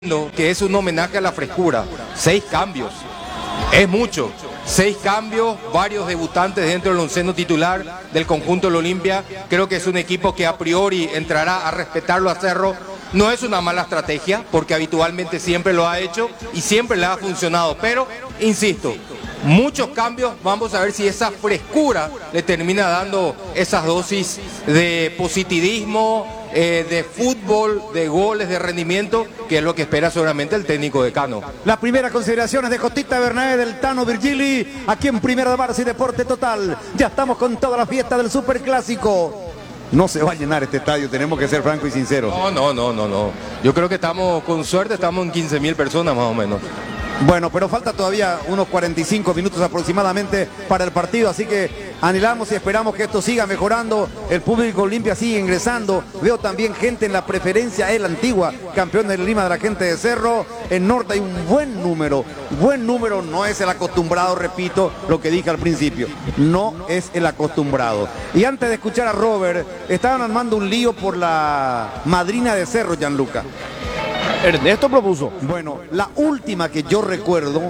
Que es un homenaje a la frescura. 6 cambios, es mucho. 6 cambios, varios debutantes dentro del onceno titular del conjunto del Olimpia. Creo que es un equipo que a priori entrará a respetarlo a Cerro. No es una mala estrategia, porque habitualmente siempre lo ha hecho y siempre le ha funcionado. Pero, insisto, muchos cambios. Vamos a ver si esa frescura le termina dando esas dosis de positivismo, de fútbol, de goles, de rendimiento, que es lo que espera seguramente el técnico de Cano. Las primeras consideraciones de Jotita Bernabé, del Tano Virgili, aquí en Primera de Marzo y Deporte Total. Ya estamos con toda la fiesta del Superclásico. No se va a llenar este estadio, tenemos que ser francos y sinceros. No. Yo creo que estamos, con suerte, estamos en 15.000 personas más o menos. Bueno, pero falta todavía unos 45 minutos aproximadamente para el partido, así que anhelamos y esperamos que esto siga mejorando. El público Olimpia sigue ingresando. Veo también gente en la preferencia, el Antigua, campeón de Lima de la gente de Cerro. En Norte hay un buen número, no es el acostumbrado, repito lo que dije al principio, no es el acostumbrado. Y antes de escuchar a Robert, estaban armando un lío por la madrina de Cerro, Gianluca. Ernesto propuso. Bueno, la última que yo recuerdo,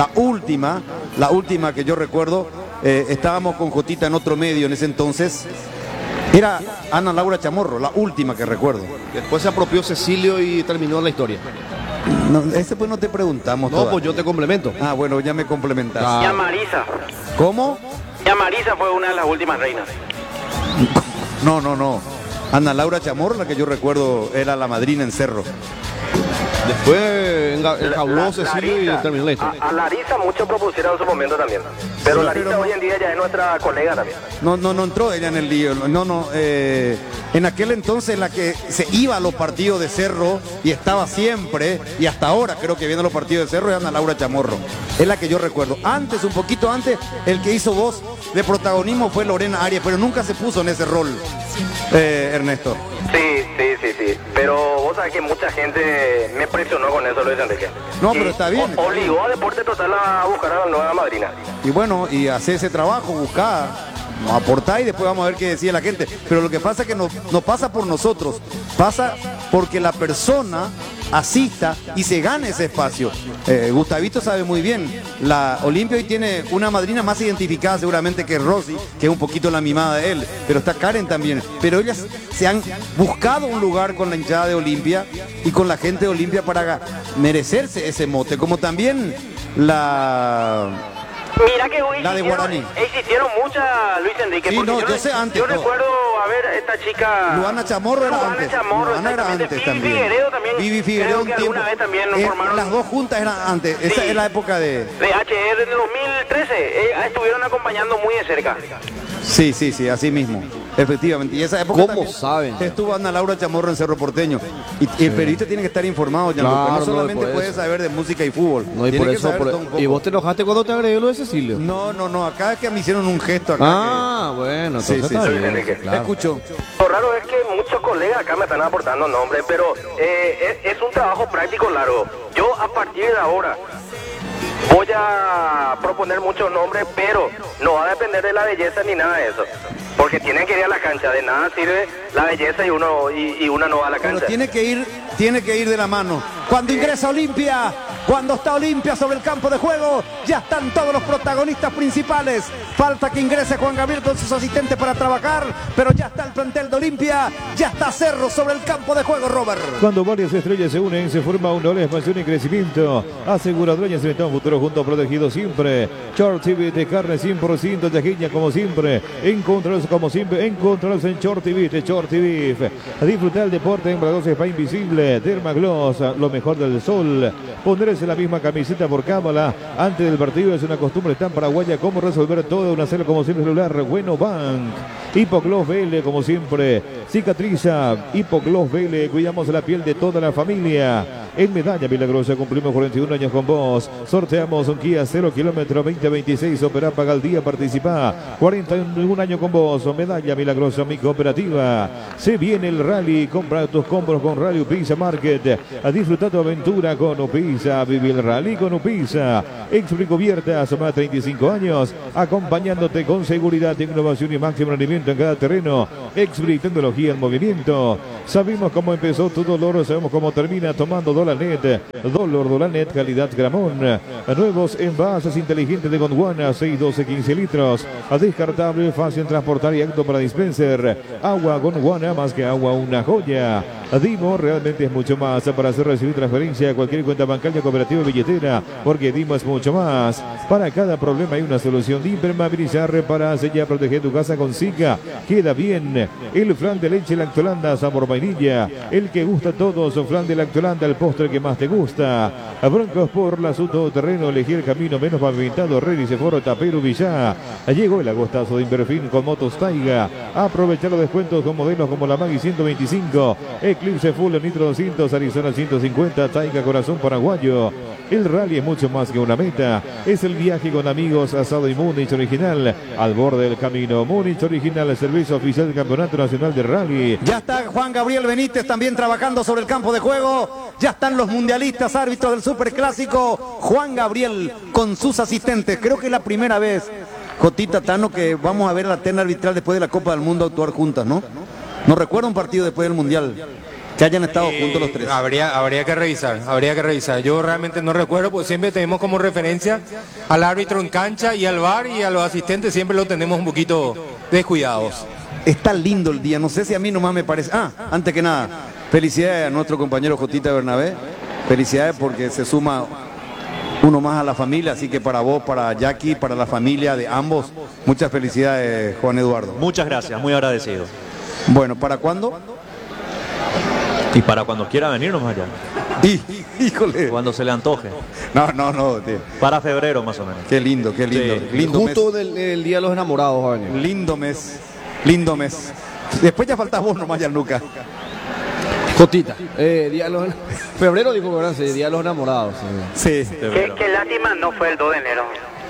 estábamos con Jotita en otro medio en ese entonces, era Ana Laura Chamorro, la última que recuerdo. Después se apropió Cecilio y terminó la historia. No, ese pues no te preguntamos. No, pues yo te complemento. Ah, bueno, ya me complementas. Y a Marisa. ¿Cómo? Y a Marisa fue una de las últimas reinas. No. Ana Laura Chamorro, la que yo recuerdo, era la madrina en Cerro. Después enjauló Cecilio y terminó la historia. A Larisa muchos propusieron en su momento también. Pero sí, Larisa hoy en día ya es nuestra colega también. No entró ella en el lío. En aquel entonces la que se iba a los partidos de Cerro y estaba siempre, y hasta ahora creo que viene a los partidos de Cerro, es Ana Laura Chamorro. Es la que yo recuerdo. Antes, un poquito antes, el que hizo voz de protagonismo fue Lorena Arias, pero nunca se puso en ese rol, Ernesto. Sí. Pero vos sabés que mucha gente me presionó con eso, Luis Enrique. No, pero está bien. Obligó a Deporte Total a buscar a la nueva madrina. Y bueno, y hacer ese trabajo, buscar, aportar, y después vamos a ver qué decía la gente. Pero lo que pasa es que no pasa por nosotros, pasa porque la persona asista y se gane ese espacio. Gustavito sabe muy bien, la Olimpia hoy tiene una madrina más identificada seguramente que Rosy, que es un poquito la mimada de él, pero está Karen también. Pero ellas se han buscado un lugar con la hinchada de Olimpia y con la gente de Olimpia para merecerse ese mote, como también Mira que hoy la de Guaraní. Existieron muchas, Luis Enrique. Sí, no, yo sé antes. Yo recuerdo, a ver, esta chica... Luana Chamorro era antes. Luana era antes Vivi también. Figueredo también. Vivi Figueredo un tiempo. Vez también nos formaron... Las dos juntas eran antes. Sí. Esa es la época de HR en el 2013. Estuvieron acompañando muy de cerca. Sí, así mismo. Efectivamente, y esa época ¿cómo saben? Estuvo Ana Laura Chamorro en Cerro Porteño. Y el periodista tiene que estar informado, Claro, no solamente puede saber de música y fútbol. No, y por eso, ¿y vos te enojaste cuando te agregué lo de Cecilio? No, acá es que me hicieron un gesto acá. Bueno, entonces está bien, claro. Escucho. Lo raro es que muchos colegas acá me están aportando nombres, pero es un trabajo práctico largo. Yo a partir de ahora voy a proponer muchos nombres, pero no va a depender de la belleza ni nada de eso. Porque tienen que ir a la cancha, de nada sirve la belleza y una no va a la cancha. Pero tiene que ir de la mano. Cuando ingresa Olimpia, cuando está Olimpia sobre el campo de juego, ya están todos los protagonistas principales. Falta que ingrese Juan Gabriel con sus asistentes para trabajar, pero ya está el plantel de Olimpia, ya está Cerro sobre el campo de juego, Robert. Cuando varias estrellas se unen, se forma una ola de expansión y crecimiento. Aseguradora y Cementado Futuro junto protegido siempre. Short TV de carne 100% tejeña como siempre. Encontrarlos como siempre, encontrarlos en Short TV de Short TV. A disfrutar el deporte en Bradosa Spa Invisible, Dermagloss, lo mejor del sol. Pondrse la misma camiseta por cábala antes del partido es una costumbre tan paraguaya como resolver todo de una cena como siempre celular. Bueno Bank, Hipogloss VL como siempre, cicatriza, Hipogloss VL, cuidamos la piel de toda la familia. En Medalla Milagrosa cumplimos 41 años con vos. Sorteamos un Kia 0 kilómetro 2026. Operá, paga al día, participa. 41 años con vos. Medalla Milagrosa, mi cooperativa. Se viene el rally. Compra tus compras con Rally Upisa Market. A disfrutar tu aventura con Upisa. Vive el rally con Upisa. Exbricubiertas, más de 35 años. Acompañándote con seguridad, innovación y máximo rendimiento en cada terreno. Expri Tecnología en movimiento. Sabemos cómo empezó tu dolor, sabemos cómo termina tomando Dolanet. Dolor Dolanet, calidad Gramón. Nuevos envases inteligentes de Gondwana, 6, 12, 15 litros. Descartable, fácil en transportar y apto para dispenser. Agua Gondwana, más que agua, una joya. Dimo realmente es mucho más para hacer recibir transferencia a cualquier cuenta bancaria, cooperativa o billetera, porque Dimo es mucho más. Para cada problema hay una solución. De impermeabilizar, repara, sella, proteger tu casa con Zika. Queda bien. El flan de leche Lactolanda, sabor vainilla. El que gusta a todos, flan de Lactolanda, el postre que más te gusta. Broncos por la Suto Terreno, elegir el camino menos pavimentado, Reni, Foro, Tapero, Villá. Llegó el agostazo de Inverfin con motos Taiga. Aprovechar los descuentos con modelos como la Maggi 125, Eclipse Full Nitro 200, Arizona 150, Taiga Corazón Paraguayo. El rally es mucho más que una meta, es el viaje con amigos, asado y Múnich original, al borde del camino. Múnich original, el servicio oficial del Campeonato Nacional de Rally. Ya está Juan Gabriel Benítez también trabajando sobre el campo de juego. Ya están los mundialistas, árbitros del Superclásico. Juan Gabriel con sus asistentes. Creo que es la primera vez, Jotita, Tano, que vamos a ver la terna arbitral después de la Copa del Mundo actuar juntas, ¿no? No recuerdo un partido después del Mundial que hayan estado juntos los tres. Habría que revisar. Yo realmente no recuerdo, porque siempre tenemos como referencia al árbitro en cancha y al VAR, y a los asistentes siempre lo tenemos un poquito descuidados. Está lindo el día, no sé si a mí nomás me parece. Antes que nada, felicidades a nuestro compañero Jotita Bernabé. Felicidades porque se suma uno más a la familia, así que para vos, para Jackie, para la familia de ambos, muchas felicidades, Juan Eduardo. Muchas gracias, muy agradecido. Bueno, ¿para cuándo? Y para cuando quiera venir nomás allá. Híjole. Cuando se le antoje. No, tío. Para febrero más o menos. Qué lindo. Sí. Lindo Justo mes. el día de los enamorados, va a venir. Lindo mes. Después ya faltas vos nomás, Gianluca. Jotita. Día de los febrero dijo, ¿verdad? Sí, día de los enamorados. Sí. Qué lástima no fue el 2 de enero.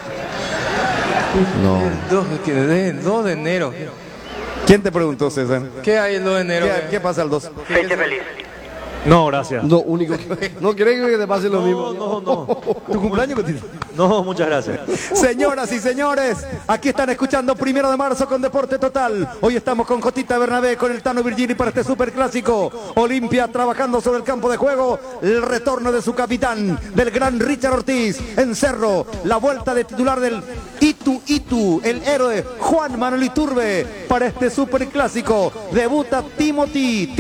No. 2 de enero. ¿Quién te preguntó, César? ¿Qué hay el 2 de enero? ¿Qué pasa el 2? Fecha feliz. No, gracias. No, único. ¿No querés que te pase lo mismo? No. ¿Tu cumpleaños, Cotita? No, muchas gracias. Señoras y señores, aquí están escuchando 1 de marzo con Deporte Total. Hoy estamos con Jotita Bernabé, con el Tano Virgini para este Superclásico. Olimpia trabajando sobre el campo de juego. El retorno de su capitán, del gran Richard Ortiz en Cerro. La vuelta de titular del Itu, el héroe Juan Manuel Iturbe para este Superclásico. Debuta Timothy,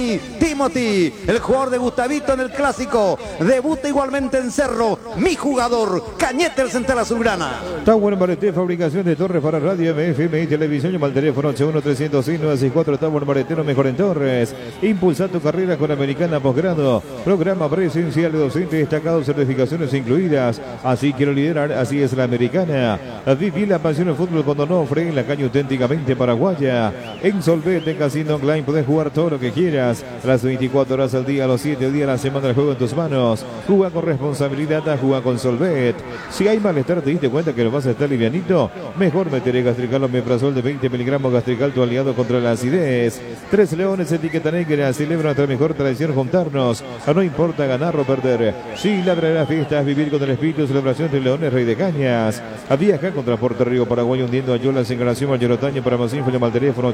el jugador de Gustavito en el Clásico. Debuta igualmente en Cerro, mi jugador, Cañete, el central azulgrana. Tower Mareté, fabricación de torres para radio, FM y televisión. Llama al teléfono 81-306-964. Tower Mareté, lo mejor en torres. Impulsa tu carrera con Americana Posgrado. Programa presencial de docentes destacados, certificaciones incluidas. Así quiero liderar, así es la Americana. Viví la pasión del fútbol con Donofre, en la calle auténticamente paraguaya. En Solvete Casino Online podés jugar todo lo que quieras. Las 24 horas al día, los 7 días a la semana, el juego en tus manos. Juega con responsabilidad, juega con Solvet. Si hay malestar, te diste cuenta que lo vas a estar livianito, mejor meteré Gastrical Omeprazol de 20 miligramos. Gastrical, tu aliado contra la acidez. Tres Leones, etiqueta negra, celebra nuestra mejor tradición, juntarnos. No importa ganar o perder. Sí, la verdadera fiesta es vivir con el espíritu de celebración de Leones, Rey de Cañas. Viaja con Transporte Río Paraguay, hundiendo a Yolas en Galación, Mayorotaño. Para más info, llama al teléfono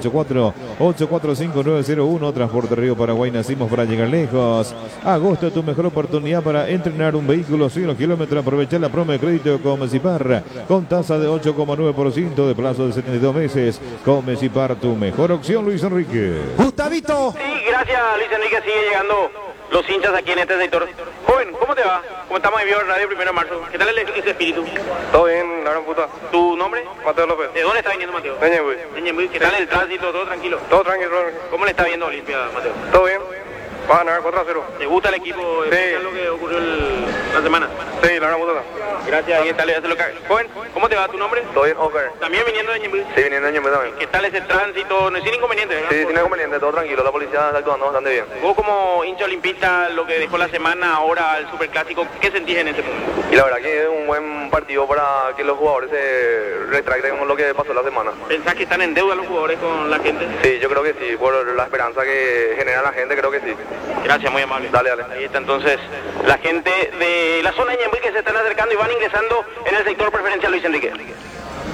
84-845-901. Transporte Río Paraguay, nacimos para llegar lejos. Agosto, tu mejor oportunidad para entrenar un vehículo 100 kilómetros. Aprovechar la promo de crédito Comecipar con tasa de 8,9% de plazo de 72 meses. Comecipar, tu mejor opción, Luis Enrique. Gustavito. Sí, gracias, Luis Enrique. Sigue llegando los hinchas aquí en este sector. Joven, ¿cómo te va? ¿Cómo estamos en vivo en Radio 1 de marzo? ¿Qué tal ese espíritu? Todo bien, la gran puta. ¿Tu nombre? Mateo López. ¿De dónde está viniendo, Mateo? De Ñemby. De Ñemby. ¿Qué tal el tránsito? ¿Todo tranquilo? Todo tranquilo. ¿Cómo le está viendo Olimpia, Mateo? Todo bien. Va a ganar 4-0. ¿Te gusta el equipo? Sí. ¿Qué es lo que ocurrió la semana? Sí, la gran puta. Gracias, ahí está, Joven, ¿cómo te va? ¿Tu nombre? Todo bien, Oscar. ¿También viniendo de Ñemby? Sí, viniendo de Ñemby también. ¿Qué tal ese tránsito? No es sin inconveniente, ¿verdad? Sí, sin inconveniente, todo tranquilo. La policía está actuando bastante bien. Vos como hincha olimpista, lo que dejó la semana ahora al Superclásico, ¿qué sentís en ese momento? Y la verdad que es un buen partido para que los jugadores se retracten con lo que pasó la semana. ¿Pensás que están en deuda los jugadores con la gente? Sí, yo creo que sí. Por la esperanza que genera la gente, creo que sí. Gracias, muy amable. Dale. Ahí está entonces la gente de la zona de Ñemby que se están acercando y van ingresando en el sector preferencial, Luis Enrique.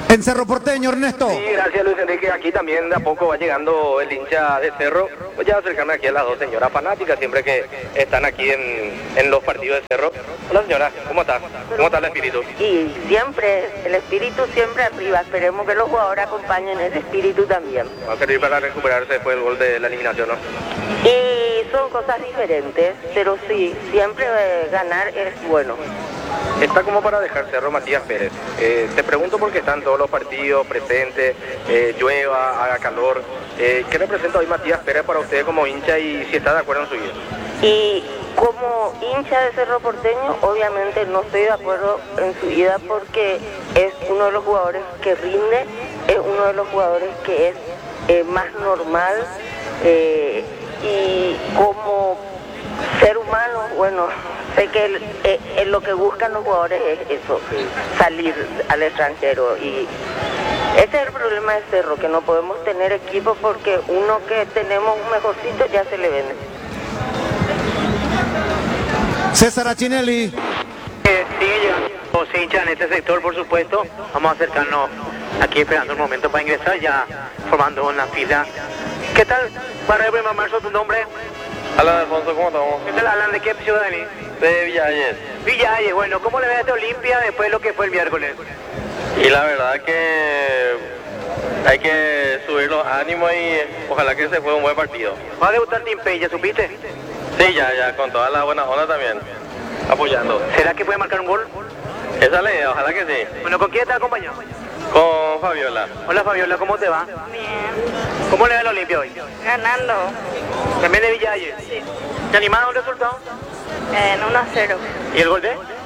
En Cerro Porteño, Ernesto. Sí, gracias Luis Enrique. Aquí también de a poco va llegando el hincha de Cerro. Voy a acercarme aquí a las dos señoras fanáticas, siempre que están aquí en los partidos de Cerro. Hola señora, ¿cómo está? ¿Cómo está el espíritu? Y siempre, el espíritu siempre arriba. Esperemos que los jugadores acompañen ese espíritu también. Va a servir para recuperarse después del gol de la eliminación, ¿no? Y son cosas diferentes, pero sí, siempre ganar es bueno. Está como para dejar Cerro Matías Pérez. Te pregunto porque están todos los partidos presentes, llueva, haga calor. ¿Qué representa hoy Matías Pérez para usted como hincha y si está de acuerdo en su vida? Y como hincha de Cerro Porteño, obviamente no estoy de acuerdo en su vida porque es uno de los jugadores que rinde, es uno de los jugadores que es más normal y como ser humano, bueno, sé que lo que buscan los jugadores es eso, salir al extranjero y ese es el problema de Cerro, que no podemos tener equipo porque uno que tenemos un mejorcito ya se le vende. César Achinelli. Sigue llegando hinchas en este sector, por supuesto. Vamos a acercarnos aquí esperando el momento para ingresar, ya formando una fila. ¿Qué tal, Barrio de 1 de marzo, tu nombre? Alan Alfonso, ¿cómo estamos? ¿Qué tal, Alan? ¿De qué ciudad venís? De Villalles. Villalles, bueno, ¿cómo le ves a esta Olimpia después de lo que fue el miércoles? Y la verdad que hay que subir los ánimos y ojalá que se juegue un buen partido. ¿Va a debutar Timpey, ya supiste? Sí, ya, con toda la buena onda también, apoyando. ¿Será que puede marcar un gol? Esa es la idea, ojalá que sí. Bueno, ¿con quién está acompañado? Con Fabiola. Hola Fabiola, ¿cómo te va? Bien. ¿Cómo le va la Olimpia hoy? Ganando. ¿También de Villalles? Sí. ¿Te animás a un resultado? En 1-0. ¿Y el gol de?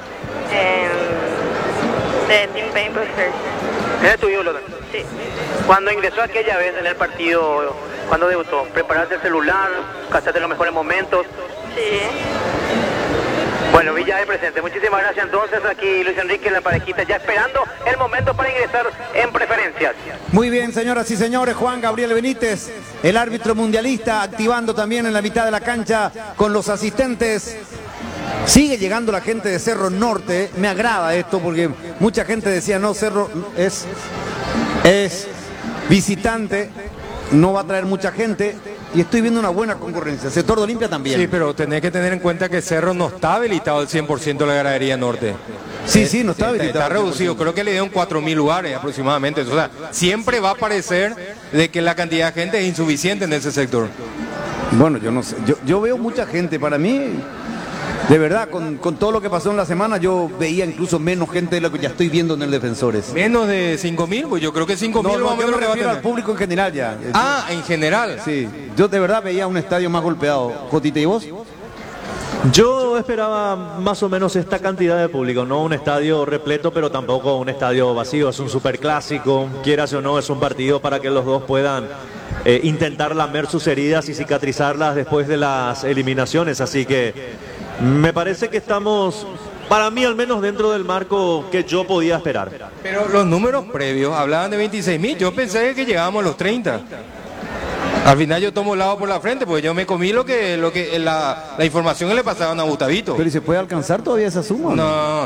De Team Pain Prefer. ¿Es tu ídolo? Sí. Cuando ingresó aquella vez en el partido, cuando debutó, ¿preparaste el celular? ¿Cachaste los mejores momentos? Sí. Bueno, Villalles presente. Muchísimas gracias entonces. Aquí Luis Enrique en la parejita, ya esperando el momento para ingresar en preferencias. Muy bien, señoras y señores, Juan Gabriel Benítez, el árbitro mundialista, activando también en la mitad de la cancha con los asistentes. Sigue llegando la gente de Cerro Norte, me agrada esto porque mucha gente decía, no, Cerro es visitante, no va a traer mucha gente. Y estoy viendo una buena concurrencia. Sector de Olimpia también. Sí, pero tenés que tener en cuenta que Cerro no está habilitado al 100% de la gradería norte. Sí, no está habilitado. Está reducido, creo que le dieron 4.000 lugares aproximadamente. O sea, siempre va a parecer de que la cantidad de gente es insuficiente en ese sector. Bueno, yo no sé. Yo veo mucha gente. Para mí, de verdad, con todo lo que pasó en la semana, yo veía incluso menos gente de lo que ya estoy viendo en el Defensores. ¿Menos de 5.000? Pues yo creo que 5.000 No, más o yo menos me le va a refiero al tener. público en general ya. Ah, en general. Sí, yo de verdad veía un estadio más golpeado. Jotita, ¿y vos? Yo esperaba más o menos esta cantidad de público, no un estadio repleto, pero tampoco un estadio vacío. Es un superclásico, quieras o no, es un partido para que los dos puedan intentar lamer sus heridas y cicatrizarlas después de las eliminaciones. Así que me parece que estamos, para mí al menos, dentro del marco que yo podía esperar. Pero los números previos hablaban de 26.000. Yo pensé que llegábamos a los 30. Al final yo tomo el lado por la frente, porque yo me comí la información que le pasaban a Gustavito. Pero ¿y se puede alcanzar todavía esa suma?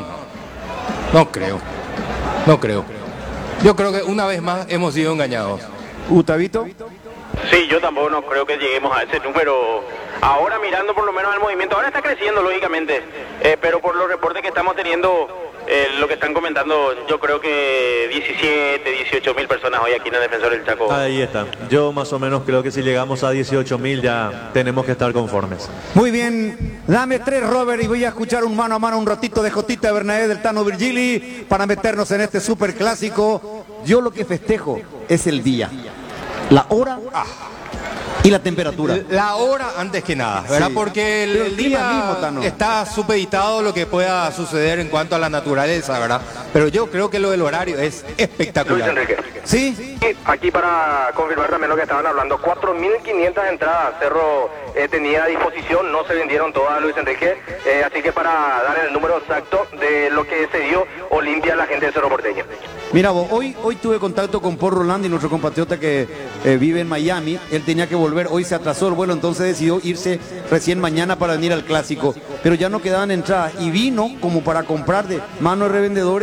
No creo. No creo. Yo creo que una vez más hemos sido engañados. Gustavito. Sí, yo tampoco no creo que lleguemos a ese número. Ahora mirando por lo menos el movimiento, ahora está creciendo lógicamente, pero por los reportes que estamos teniendo, lo que están comentando, yo creo que 18.000 personas hoy aquí en el Defensor del Chaco. Ahí está. Yo más o menos creo que si llegamos a 18.000 ya tenemos que estar conformes. Muy bien, dame 3, Robert, y voy a escuchar un mano a mano un ratito de Jotita Bernabé del Tano Virgili para meternos en este super clásico. Yo lo que festejo es el día, la hora y la temperatura. La hora antes que nada, ¿verdad? Sí. Porque el día mismo, Tano, está supeditado lo que pueda suceder en cuanto a la naturaleza, ¿verdad? Pero yo creo que lo del horario es Luis espectacular. Enrique. ¿Sí? Y aquí para confirmar también lo que estaban hablando, 4.500 entradas Cerro tenía a disposición, no se vendieron todas, Luis Enrique, así que para dar el número exacto de lo que se dio Olimpia a la gente de Cerro Porteño. Mira vos, hoy tuve contacto con Paul Rolandi, nuestro compatriota que vive en Miami. Él tenía que volver, hoy se atrasó el vuelo, entonces decidió irse recién mañana para venir al clásico. Pero ya no quedaban entradas y vino como para comprar de mano de revendedores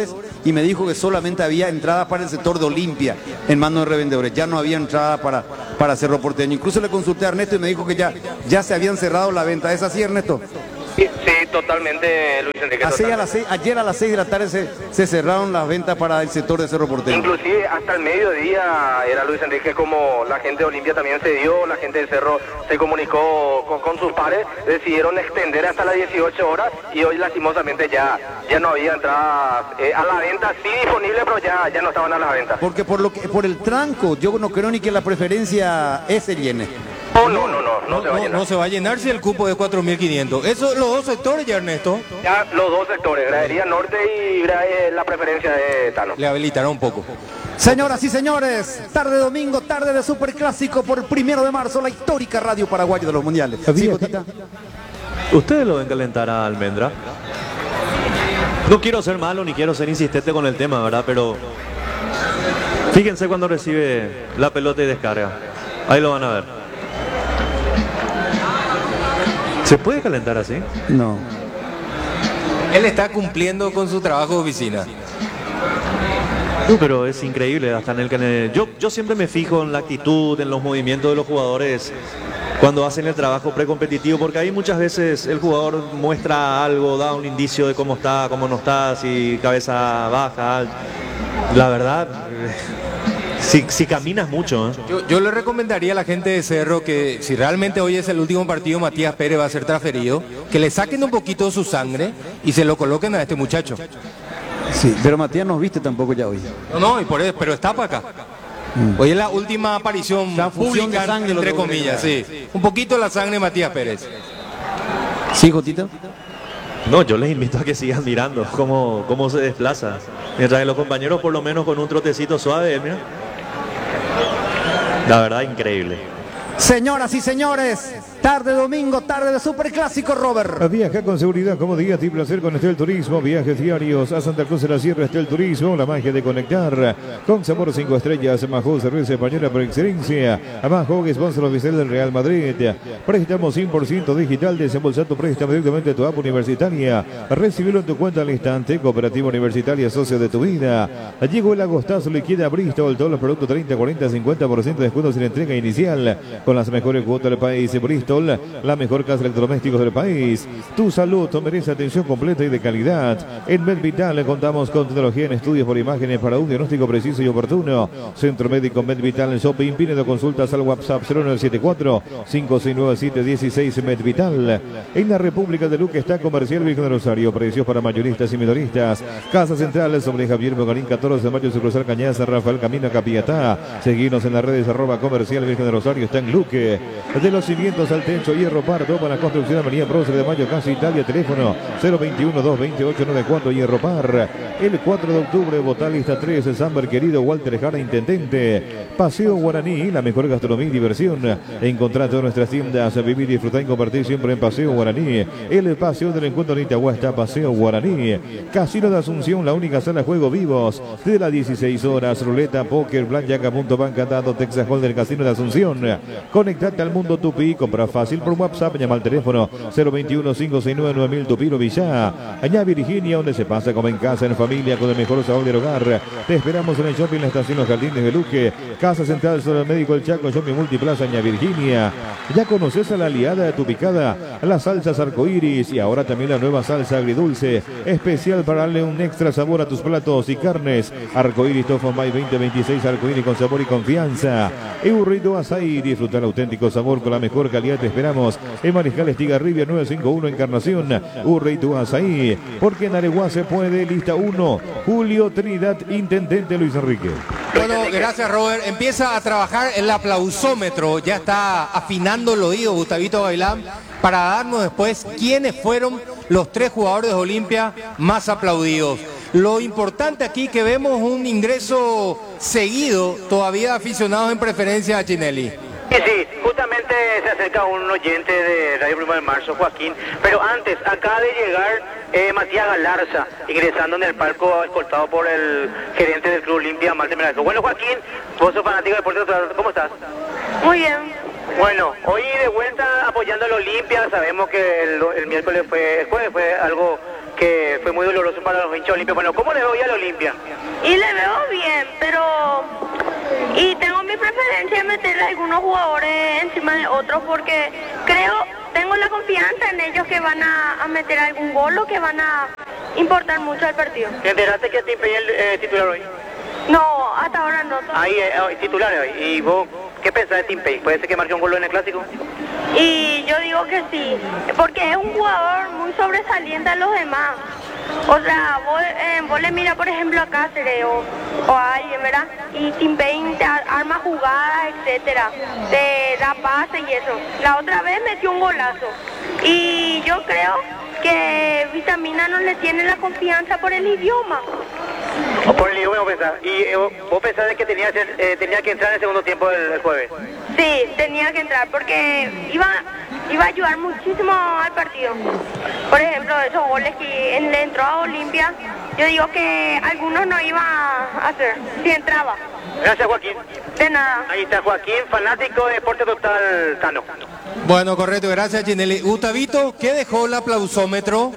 y me dijo que solamente había entrada para el sector de Olimpia en manos de revendedores, ya no había entrada para Cerro Porteño. Incluso le consulté a Ernesto y me dijo que ya se habían cerrado la venta. ¿Es así, Ernesto? Sí, totalmente, Luis Enrique. Ayer a las 6 de la tarde se cerraron las ventas para el sector de Cerro Porteño. Inclusive hasta el mediodía era Luis Enrique, como la gente de Olimpia también se dio, la gente del Cerro se comunicó con sus pares, decidieron extender hasta las 18 horas y hoy lastimosamente ya no había entradas a la venta, sí disponible, pero ya no estaban a la venta. Porque por el tranco, yo no creo ni que la preferencia se llene. No se va a llenar si el cupo es 4.500. Eso, los dos sectores ya, Ernesto. Ya los dos sectores, gradería norte y la preferencia de Tano. Le habilitaron un poco. Señoras y señores, tarde domingo, tarde de Superclásico por 1 de marzo, la histórica radio paraguaya de los mundiales. ¿Sí, Cotita? ¿Ustedes lo ven calentar a Almendra? No quiero ser malo ni quiero ser insistente con el tema, ¿verdad? Pero fíjense cuando recibe la pelota y descarga. Ahí lo van a ver. ¿Se puede calentar así? No. Él está cumpliendo con su trabajo de oficina. No, pero es increíble, hasta en el que yo siempre me fijo en la actitud, en los movimientos de los jugadores cuando hacen el trabajo precompetitivo, porque ahí muchas veces el jugador muestra algo, da un indicio de cómo está, cómo no está, si cabeza baja. La verdad, si caminas mucho. Yo le recomendaría a la gente de Cerro que si realmente hoy es el último partido, Matías Pérez va a ser transferido, que le saquen un poquito de su sangre y se lo coloquen a este muchacho. Sí, pero Matías no viste tampoco ya hoy. No, pero está para acá. Hoy es la última aparición pública, de sangre, entre comillas, sí. Un poquito la sangre de Matías Pérez. ¿Sí, Jotita? No, yo les invito a que sigan mirando cómo se desplaza. Mientras que los compañeros por lo menos con un trotecito suave, mira. La verdad, increíble. Señoras y señores, tarde domingo, tarde de Superclásico, Robert. Viaja con seguridad, comodidad y placer con Estel Turismo. Viajes diarios a Santa Cruz de la Sierra, Estel Turismo, la magia de conectar. Con sabor 5 estrellas, Majó, cerveza española por excelencia. Majó, sponsor oficial del Real Madrid. Préstamo 100% digital, desembolsa tu préstamo directamente a tu app universitaria. Recibirlo en tu cuenta al instante. Cooperativa Universitaria, socio de tu vida. Llegó el agostazo, liquida Bristol. Todos los productos 30, 40, 50% de descuento sin entrega inicial. Con las mejores cuotas del país. Bristol, la mejor casa de electrodomésticos del país. Tu salud merece atención completa y de calidad. En MedVital contamos con tecnología en estudios por imágenes para un diagnóstico preciso y oportuno. Centro Médico MedVital Shopping. Pidiendo consultas al WhatsApp 0974-5697-16. MedVital. En la República de Luque está Comercial Virgen de Rosario. Precios para mayoristas y minoristas. Casa Central sobre Javier Bogarín, 14 de mayo, Sucursal Cañaza, Rafael Camino, Capiatá. Seguimos en las redes @Comercial Virgen de Rosario. Está en Luque. De los cimientos al techo, Hierro Par, para la construcción, Avenida Prócer de Mayo, Casa Italia, teléfono 021-228-94, Hierro Par. El 4 de octubre, Botalista 3, Samber querido, Walter Jara, Intendente. Paseo Guaraní, la mejor gastronomía y diversión. Encontrá todas nuestras tiendas, vivir, disfrutar y compartir siempre en Paseo Guaraní. El paseo del encuentro en Itagua está Paseo Guaraní. Casino de Asunción, la única sala de juego vivos. De las 16 horas, ruleta, póker, blackjack, punto banca, dado, Texas Hold'em, Casino de Asunción. Conectate al mundo Tupi, compra fácil por WhatsApp, llama al teléfono 021-569-9000 Tupiro Villá. Allá Virginia, donde se pasa como en casa, en familia, con el mejor sabor del hogar. Te esperamos en el shopping, la estación Los Jardines de Luque. Casa Central sobre el Médico El Chaco, Shopping Multiplaza, Aña Virginia. Ya conoces a la aliada de tu picada, las salsas arcoíris y ahora también la nueva salsa agridulce, especial para darle un extra sabor a tus platos y carnes. Arcoíris Tofu May 2026, arcoíris con sabor y confianza. Eurito Azaí, disfrutar auténtico sabor con la mejor calidad. Te esperamos en Mariscal Estigarribia 951, Encarnación. Urreitu Azaí, porque en Areguá se puede. Lista 1, Julio Trinidad, Intendente Luis Enrique. Bueno, gracias, Robert. Empieza a trabajar el aplausómetro. Ya está afinando el oído Gustavito Gavilán para darnos después quiénes fueron los 3 jugadores de Olimpia más aplaudidos. Lo importante aquí que vemos un ingreso seguido todavía de aficionados en preferencia a Chinelli. Sí, justamente se acerca un oyente de Radio 1 de Marzo, Joaquín, pero antes, acaba de llegar Matías Galarza, ingresando en el palco, escoltado por el gerente del Club Olimpia, Malte Merazo. Bueno, Joaquín, vos sos fanático de Deportes, ¿cómo estás? Muy bien. Bueno, hoy de vuelta apoyando al Olimpia, sabemos que el jueves fue algo que fue muy doloroso para los hinchas Olimpia. Bueno, ¿cómo le veo hoy al Olimpia? Y le veo bien, pero... Y tengo mi preferencia de meterle a algunos jugadores encima de otros porque tengo la confianza en ellos que van a meter algún gol o que van a importar mucho al partido. ¿Te enteraste que Tim Pay es el titular hoy? No, hasta ahora no. Ahí, titular hoy. ¿Y vos qué pensás de Tim Pay? ¿Puede ser que marque un gol en el Clásico? Y yo digo que sí, porque es un jugador muy sobresaliente a los demás. O sea, vos le miras por ejemplo a Cáceres o a alguien, ¿verdad? Y Tim Payne te arma jugadas, etcétera, te da pase y eso. La otra vez metió un golazo. Y yo creo que Vitamina no le tiene la confianza por el idioma. O por el idioma, vos pensás. ¿Y vos pensás que tenía que entrar en el segundo tiempo del jueves? Sí, tenía que entrar porque iba a ayudar muchísimo al partido. Por ejemplo, esos goles que le entró a Olimpia, yo digo que algunos no iba a hacer, si entraba. Gracias, Joaquín. De nada. Ahí está Joaquín, fanático de Deporte Total Tano. Bueno, correcto, gracias Ginelli. Gustavito, ¿qué dejó el aplausómetro?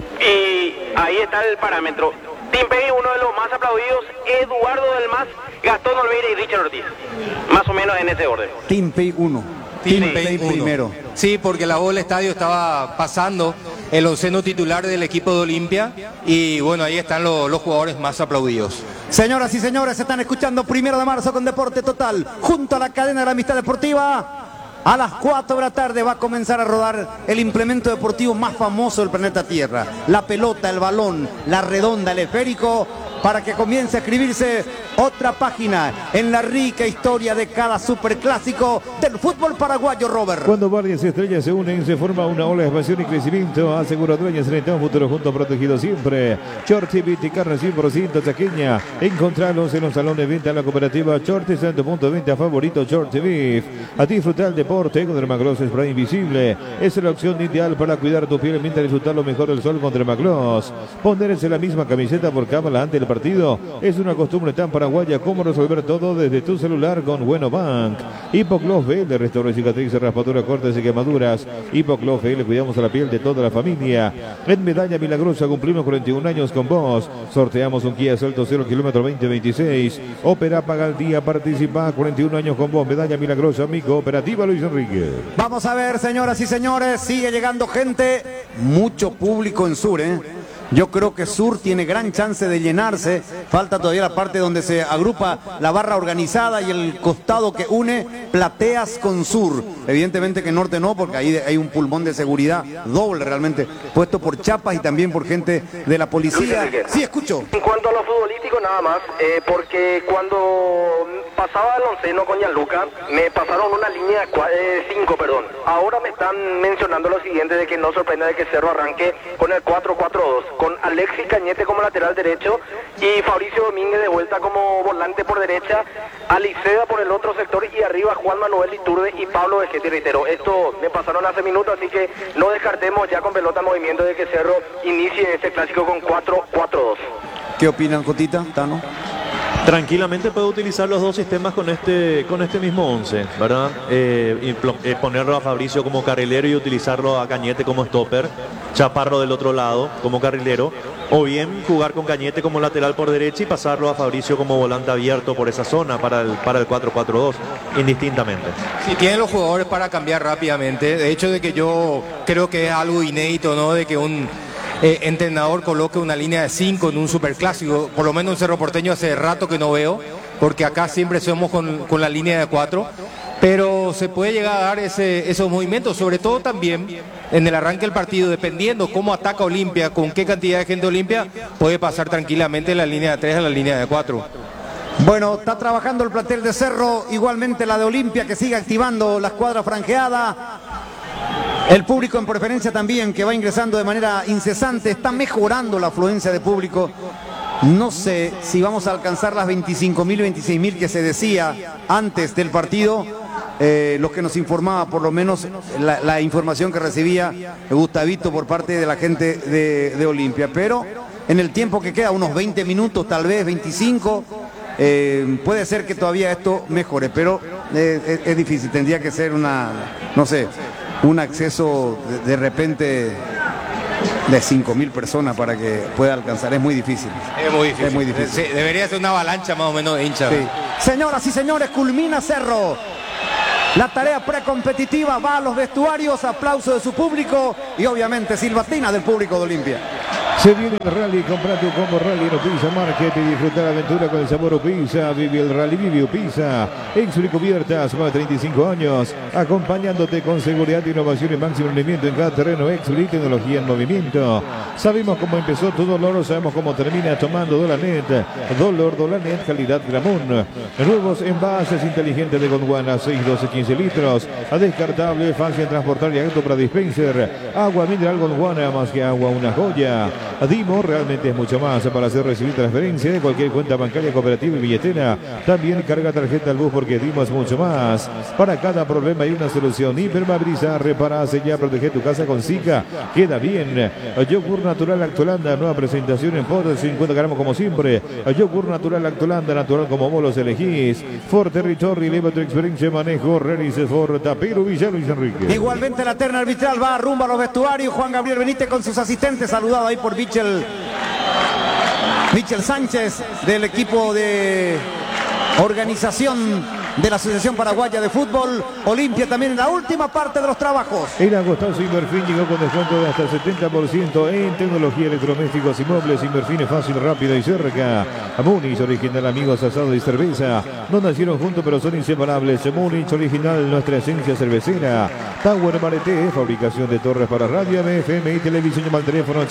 Y ahí está el parámetro. Tim Pay, uno de los más aplaudidos, Eduardo del Mas, Gastón Olveira y Richard Ortiz. Más o menos en ese orden. Tim Pay 1. Tim Pay primero. Sí, porque la voz del estadio estaba pasando el onceno titular del equipo de Olimpia y bueno, ahí están los jugadores más aplaudidos. Señoras y señores, están escuchando 1 de marzo con Deporte Total, junto a la cadena de la Amistad Deportiva. A las 4 de la tarde va a comenzar a rodar el implemento deportivo más famoso del planeta Tierra. La pelota, el balón, la redonda, el esférico, para que comience a escribirse otra página en la rica historia de cada superclásico del fútbol paraguayo, Robert. Cuando varias estrellas se unen, se forma una ola de expansión y crecimiento. Aseguradoras Serenitán, futuro junto, protegido siempre. Shorty, Beat y carne 100% chaqueña. Encontralos en los salones de venta de la cooperativa Shorty, en tu punto de venta favorito, Shorty Beef. A disfrutar el deporte con Dermagloss Spray Invisible. Es la opción ideal para cuidar tu piel mientras disfrutar lo mejor del sol con Dermagloss. Ponerse la misma camiseta por cámara ante el partido es una costumbre tan paraguaya como resolver todo desde tu celular con Bueno Bank. Hipoclos VL, restaura cicatrices, raspadura, cortes y quemaduras. Hipoclos VL, cuidamos a la piel de toda la familia. En Medalla Milagrosa cumplimos 41 años con vos. Sorteamos un Kia Celto 0 kilómetro 2026. Ópera paga al día, participa 41 años con vos. Medalla Milagrosa, mi cooperativa Luis Enrique. Vamos a ver, señoras y señores, sigue llegando gente, mucho público en Sur, Yo creo que Sur tiene gran chance de llenarse. Falta todavía la parte donde se agrupa la barra organizada y el costado que une Plateas con Sur. Evidentemente que Norte no, porque ahí hay un pulmón de seguridad doble realmente, puesto por chapas y también por gente de la policía. Sí, escucho. En cuanto a lo futbolístico nada más, porque cuando pasaba el onceno con Gianluca, me pasaron una línea de 5, perdón. Ahora me están mencionando lo siguiente, de que no sorprende de que Cerro arranque con el 4-4-2. Con Alexis Cañete como lateral derecho y Fabricio Domínguez de vuelta como volante por derecha, Aliceda por el otro sector y arriba Juan Manuel Iturbe y Pablo Vegetti, reitero. Esto me pasaron hace minutos, así que no descartemos ya con pelota en movimiento de que Cerro inicie este clásico con 4-4-2. ¿Qué opinan, Cotita, Tano? Tranquilamente puede utilizar los dos sistemas con este mismo 11, ¿verdad? Ponerlo a Fabricio como carrilero y utilizarlo a Cañete como stopper, Chaparro del otro lado como carrilero, o bien jugar con Cañete como lateral por derecha y pasarlo a Fabricio como volante abierto por esa zona para el 4-4-2, indistintamente. Sí, tienen los jugadores para cambiar rápidamente. De hecho, de que yo creo que es algo inédito, ¿no? De que un entrenador coloque una línea de 5 en un superclásico, por lo menos en Cerro Porteño hace rato que no veo, porque acá siempre somos con la línea de 4, pero se puede llegar a dar esos movimientos, sobre todo también en el arranque del partido, dependiendo cómo ataca Olimpia, con qué cantidad de gente Olimpia, puede pasar tranquilamente la línea de 3 a la línea de 4. Bueno, está trabajando el plantel de Cerro, igualmente la de Olimpia, que sigue activando la escuadra franjeada. El público en preferencia también, que va ingresando de manera incesante, está mejorando la afluencia de público. No sé si vamos a alcanzar las 25.000, 26.000 que se decía antes del partido. Lo que nos informaba, por lo menos la información que recibía Gustavito por parte de la gente de Olimpia. Pero en el tiempo que queda, unos 20 minutos, tal vez 25, puede ser que todavía esto mejore, pero es difícil. Tendría que ser no sé, un acceso de repente de 5.000 personas para que pueda alcanzar. Es muy difícil. Es muy difícil. Es muy difícil. Sí, debería ser una avalancha más o menos de hinchas. Sí. Señoras y señores, culmina Cerro. La tarea precompetitiva va a los vestuarios, aplauso de su público y obviamente silbatina del público de Olimpia. Se viene el rally, compra tu combo rally en Opisa Market y disfruta la aventura con el sabor Opisa. Vive el rally, vive Opisa. Exuri Cubiertas, más de 35 años, acompañándote con seguridad, innovación y máximo rendimiento en cada terreno. Exuri, tecnología en movimiento. Sabemos cómo empezó tu dolor, sabemos cómo termina tomando Dolanet. Dolanet, calidad Gramón. Nuevos envases inteligentes de Gondwana, 6, 12, 15 litros. Descartable, fácil en transportar y acto para dispenser. Agua mineral Gondwana, más que agua, una joya. Dimo realmente es mucho más para hacer recibir transferencia de cualquier cuenta bancaria, cooperativa y billetera. También carga tarjeta al bus porque Dimo es mucho más. Para cada problema hay una solución. Hipermabriza, repara, sellar, protege tu casa con Zika. Queda bien. Yogur natural Actualanda, nueva presentación en potes, 50 gramos como siempre. Yogur natural Actualanda, natural como vos los elegís. Ford Territory, eleva tu experiencia de manejo. Realice Ford Tapiro Villa Luis Enrique. Igualmente la terna arbitral va rumbo a los vestuarios. Juan Gabriel Benítez con sus asistentes, saludado ahí por Michel Sánchez del equipo de organización de la Asociación Paraguaya de Fútbol. Olimpia también en la última parte de los trabajos. En Agostazo Inverfin llegó con descuento de hasta 70% en tecnología, electrodomésticos y muebles. Inverfin es fácil, rápido y cerca. Munich original, amigos, asado y cerveza. No nacieron juntos pero son inseparables. Munich original, nuestra esencia cervecera. Tower Marete, fabricación de torres para radio, FM y televisión. Llama al teléfono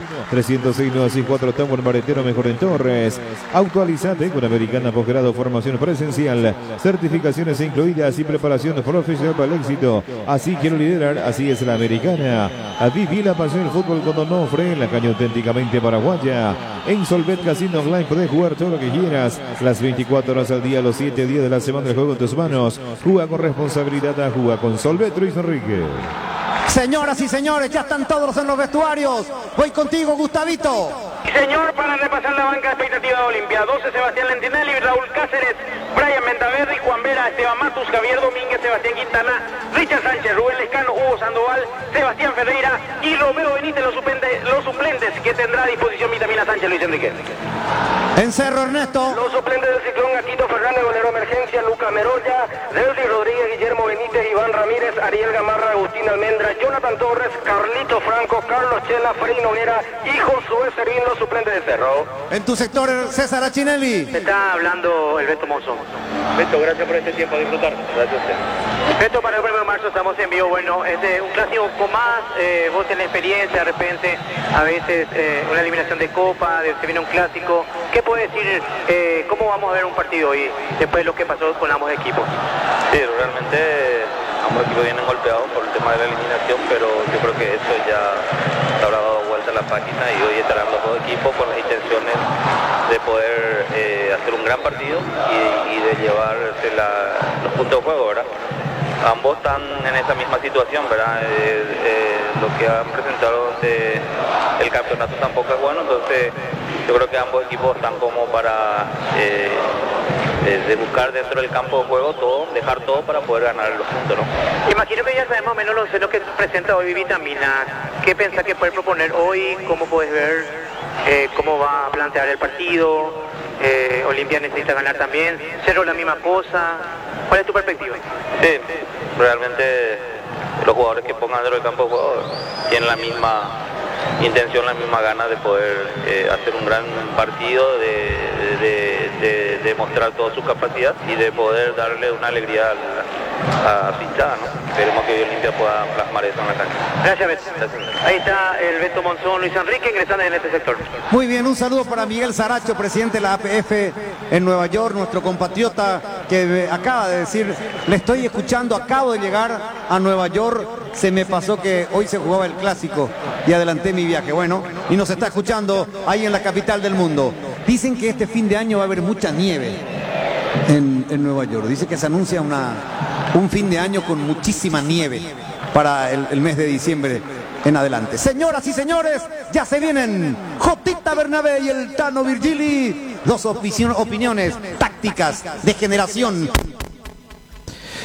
81-306-964. Tower Maretero, mejor en torres. Actualizate con Americana Posgrado, formación presencial, certificaciones incluidas y preparación profesional para el éxito. Así quiero liderar, así es la Americana. Viví la pasión del fútbol con Donofre, la caña auténticamente paraguaya. En Solvet Casino Online podés jugar todo lo que quieras, las 24 horas al día, los 7 días de la semana, el juego en tus manos. Juega con responsabilidad, juega con Solvet, Luis Enrique. Señoras y señores, ya están todos en los vestuarios. Voy contigo, Gustavito. Señor, para repasar la banca de expectativa de Olimpia: 12 Sebastián Lentinelli, Raúl Cáceres, Brian Mentaverri, Juan Vera, Esteban Matus, Javier Domínguez, Sebastián Quintana, Richard Sánchez, Rubén Lescano, Hugo Sandoval, Sebastián Ferreira y Romero Benítez, los suplentes que tendrá a disposición Vitamina Sánchez, Luis Enrique. En Cerro, Ernesto. Los suplentes del Ciclón: Aquito Fernández, golero emergencia, Luca Meroya, Delcy Rodríguez, Guillermo Benítez, Iván Ramírez, Ariel Gamarra, Agustín Almendra, Jonathan Torres, Carlito Franco, Carlos Chela, Frei Noguera y Josué Servín, los suplentes de Cerro. En tu sector, César Achinelli. Está hablando el Beto Monzón. Beto, gracias por este tiempo, a disfrutar. Gracias a usted. Beto, para el 1 de marzo estamos en vivo. Bueno, es un clásico con más, vos tenés experiencia, de repente, a veces una eliminación de Copa, se viene un clásico. ¿Qué puede decir, cómo vamos a ver un partido hoy, después de lo que pasó con ambos equipos? Sí, realmente ambos equipos vienen golpeados por el tema de la eliminación, pero yo creo que eso ya habrá dado vuelta a la página y hoy estarán los dos equipos con las intenciones de poder hacer un gran partido y de llevarse los puntos de juego, ¿verdad? Ambos están en esa misma situación, ¿verdad? Lo que han presentado el campeonato tampoco es bueno, entonces yo creo que ambos equipos están como para de buscar dentro del campo de juego todo, dejar todo para poder ganar los puntos, ¿no? Imagino que ya sabemos menos lo que presenta hoy Vitamina. ¿Qué pensás que puede proponer hoy? ¿Cómo puedes ver cómo va a plantear el partido? Olimpia necesita ganar también. Cerro la misma cosa. ¿Cuál es tu perspectiva? Sí, realmente los jugadores que pongan dentro del campo de juego tienen la misma intención, la misma gana de poder hacer un gran partido, de mostrar toda su capacidad y de poder darle una alegría a Pinchada, ¿no? Esperemos que Olimpia pueda plasmar eso en la cancha. Gracias, Beto. Ahí está el Beto Monzón, Luis Enrique, ingresando en este sector. Muy bien, un saludo para Miguel Saracho, presidente de la APF en Nueva York, nuestro compatriota que acaba de decir: le estoy escuchando, acabo de llegar a Nueva York, se me pasó que hoy se jugaba el clásico y adelanté mi viaje. Bueno, y nos está escuchando ahí en la capital del mundo. Dicen que este fin de año va a haber mucha nieve en Nueva York. Dice que se anuncia un fin de año con muchísima nieve para el mes de diciembre en adelante. Señoras y señores, ya se vienen Jotita Bernabé y el Tano Virgili. Dos opiniones tácticas de generación.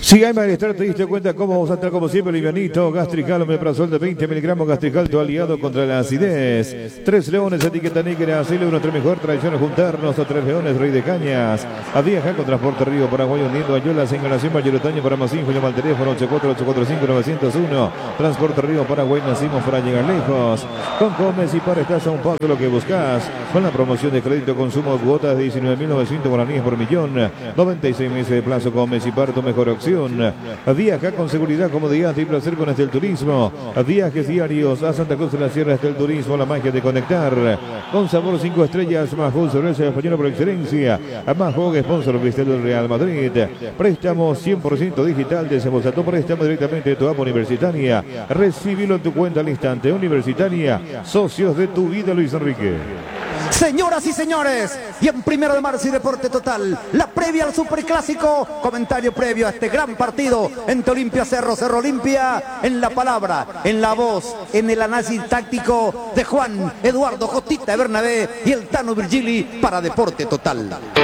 Si hay malestar, te diste cuenta cómo vamos a estar como siempre, livianito, gastrical, omeprazol de 20 miligramos, gastrical, tu aliado contra la acidez. 3 leones, etiqueta negra, así nuestra mejor tradición, juntarnos a 3 leones, rey de cañas. A Viaja con Transporte Río Paraguay, uniendo Ayuela, señalación mayoritaria para más info, llama al teléfono 84-845-901. Transporte Río Paraguay, nacimos para llegar lejos. Con Comes y para estás a un paso lo que buscas. Con la promoción de crédito consumo, cuotas de 19.900 guaraníes por millón. 96 meses de plazo, Comes y para tu mejor opción. Viaja con seguridad, comodidad y placer con Estel Turismo. Viajes diarios a Santa Cruz de la Sierra. Estel Turismo, la magia de conectar. Con sabor 5 estrellas, Majul, cerveza española por excelencia. Majul, sponsor oficial del Real Madrid. Préstamo 100% digital. Desembolsa tu préstamo directamente de tu app universitaria. Recibilo en tu cuenta al instante. Universitaria, socios de tu vida, Luis Enrique. Señoras y señores, y en 1 de marzo y Deporte Total, la previa al Superclásico, comentario previo a este gran partido entre Olimpia Cerro, Cerro Olimpia, en la palabra, en la voz, en el análisis táctico de Juan Eduardo Jotita Bernabé y el Tano Virgili para Deporte Total.